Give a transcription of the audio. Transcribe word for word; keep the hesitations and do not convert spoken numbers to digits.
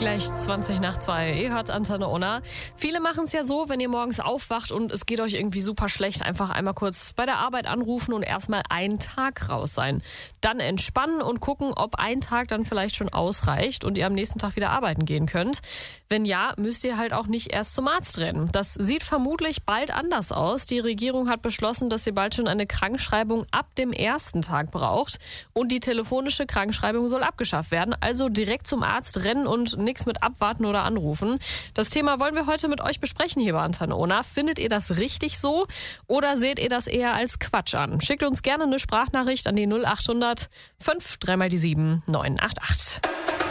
Gleich zwanzig nach zwei. Ihr hört Antenne Unna. Viele machen es ja so, wenn ihr morgens aufwacht und es geht euch irgendwie super schlecht, einfach einmal kurz bei der Arbeit anrufen und erstmal einen Tag raus sein. Dann entspannen und gucken, ob ein Tag dann vielleicht schon ausreicht und ihr am nächsten Tag wieder arbeiten gehen könnt. Wenn ja, müsst ihr halt auch nicht erst zum Arzt rennen. Das sieht vermutlich bald anders aus. Die Regierung hat beschlossen, dass ihr bald schon eine Krankschreibung ab dem ersten Tag braucht. Und die telefonische Krankschreibung soll abgeschafft werden. Also direkt zum Arzt rennen und nichts mit abwarten oder anrufen. Das Thema wollen wir heute mit euch besprechen hier bei Antenne Unna. Findet ihr das richtig so oder seht ihr das eher als Quatsch an? Schickt uns gerne eine Sprachnachricht an die null acht hundert fünf drei mal die sieben neun acht acht.